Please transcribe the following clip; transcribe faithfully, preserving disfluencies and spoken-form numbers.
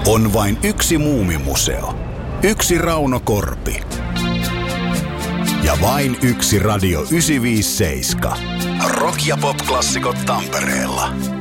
On vain yksi Muumimuseo. Yksi Rauno Korpi. Ja vain yksi Radio yhdeksänsataaviisikymmentäseitsemän. Rock- ja pop-klassikot Tampereella.